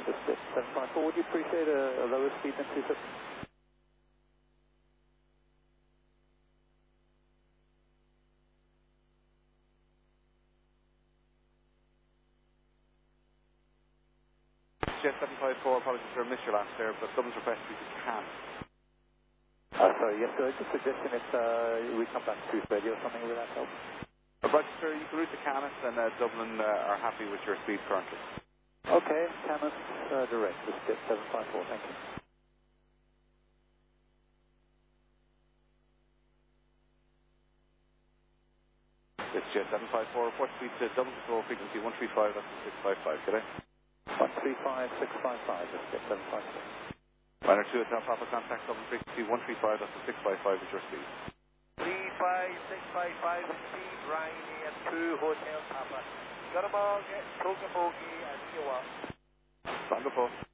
Just 754. Would you appreciate a lower speed than 250? Jet 754, apologies for a missed your last there, but someone's requested you to can. Sorry, yes, sir. Just suggesting if we come back to radio or something, will that help? Roger, sir, you can route to Canis and Dublin are happy with your speed currently. Okay, Canis direct, just Jet 754, thank you. It's Jet 754, report speed to Dublin, control frequency 135, that's 655, today. 135, 655, just Jet 754. Liner 2 at Papa, contact Dublin frequency 135, that's 655 with your speed. 35655 speed, Ryanair 2 Hotel Papa. Got them all, get Toga Bogey and you up. Wonderful.